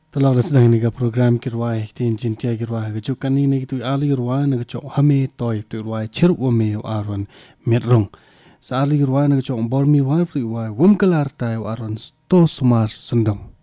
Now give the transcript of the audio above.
Telaw na sedang ni ka program kirwai tin jintia kirwai ga chukan ni tu ali kirwai na chok hame toy tu kirwai cher o me aron metrong sa ali kirwai na chok bor mi wai tu kirwai wum kalar tai aron sto sumar sendong